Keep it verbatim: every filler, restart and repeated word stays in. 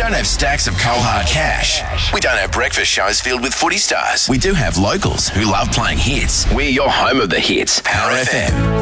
don't have stacks of cold hard cash. We don't have breakfast shows filled with footy stars. We do have locals who love playing hits. We're your home of the hits. Power F M.